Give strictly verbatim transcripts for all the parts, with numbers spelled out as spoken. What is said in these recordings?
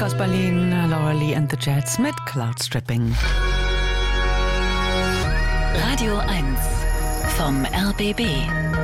Musik aus Berlin, Laura Lee and the Jets mit Cloudstripping. Radio eins vom R B B.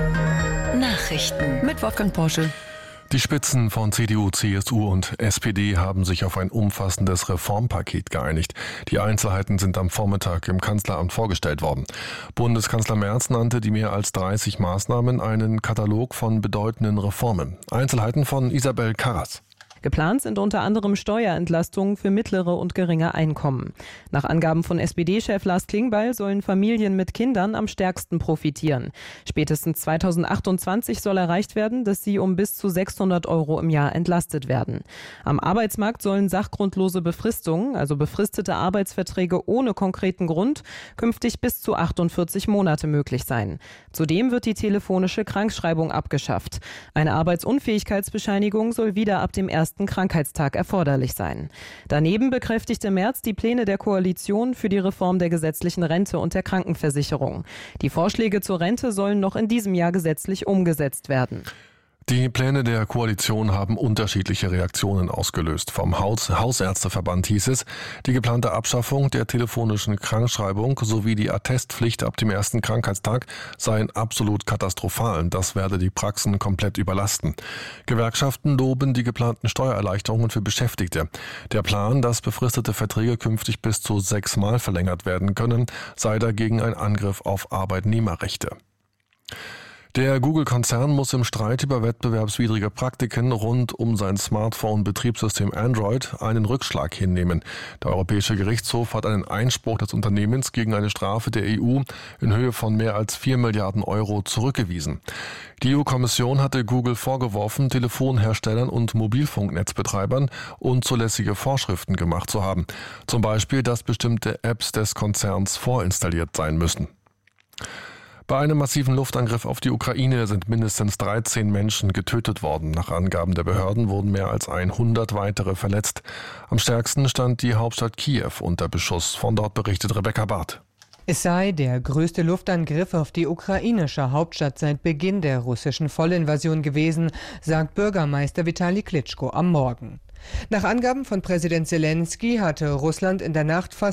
Nachrichten mit Wolfgang Porsche. Die Spitzen von C D U, C S U und S P D haben sich auf ein umfassendes Reformpaket geeinigt. Die Einzelheiten sind am Vormittag im Kanzleramt vorgestellt worden. Bundeskanzler Merz nannte die mehr als dreißig Maßnahmen einen Katalog von bedeutenden Reformen. Einzelheiten von Isabel Karras. Geplant sind unter anderem Steuerentlastungen für mittlere und geringe Einkommen. Nach Angaben von S P D-Chef Lars Klingbeil sollen Familien mit Kindern am stärksten profitieren. Spätestens zweitausendachtundzwanzig soll erreicht werden, dass sie um bis zu sechshundert Euro im Jahr entlastet werden. Am Arbeitsmarkt sollen sachgrundlose Befristungen, also befristete Arbeitsverträge ohne konkreten Grund, künftig bis zu achtundvierzig Monate möglich sein. Zudem wird die telefonische Krankschreibung abgeschafft. Eine Arbeitsunfähigkeitsbescheinigung soll wieder ab dem ersten Krankheitstag erforderlich sein. Daneben bekräftigte Merz die Pläne der Koalition für die Reform der gesetzlichen Rente und der Krankenversicherung. Die Vorschläge zur Rente sollen noch in diesem Jahr gesetzlich umgesetzt werden. Die Pläne der Koalition haben unterschiedliche Reaktionen ausgelöst. Vom Haus- Hausärzteverband hieß es, die geplante Abschaffung der telefonischen Krankschreibung sowie die Attestpflicht ab dem ersten Krankheitstag seien absolut katastrophal. Das werde die Praxen komplett überlasten. Gewerkschaften loben die geplanten Steuererleichterungen für Beschäftigte. Der Plan, dass befristete Verträge künftig bis zu sechsmal verlängert werden können, sei dagegen ein Angriff auf Arbeitnehmerrechte. Der Google-Konzern muss im Streit über wettbewerbswidrige Praktiken rund um sein Smartphone-Betriebssystem Android einen Rückschlag hinnehmen. Der Europäische Gerichtshof hat einen Einspruch des Unternehmens gegen eine Strafe der E U in Höhe von mehr als vier Milliarden Euro zurückgewiesen. Die E U-Kommission hatte Google vorgeworfen, Telefonherstellern und Mobilfunknetzbetreibern unzulässige Vorschriften gemacht zu haben. Zum Beispiel, dass bestimmte Apps des Konzerns vorinstalliert sein müssen. Bei einem massiven Luftangriff auf die Ukraine sind mindestens dreizehn Menschen getötet worden. Nach Angaben der Behörden wurden mehr als hundert weitere verletzt. Am stärksten stand die Hauptstadt Kiew unter Beschuss. Von dort berichtet Rebecca Barth. Es sei der größte Luftangriff auf die ukrainische Hauptstadt seit Beginn der russischen Vollinvasion gewesen, sagt Bürgermeister Vitali Klitschko am Morgen. Nach Angaben von Präsident Zelensky hatte Russland in der Nacht fast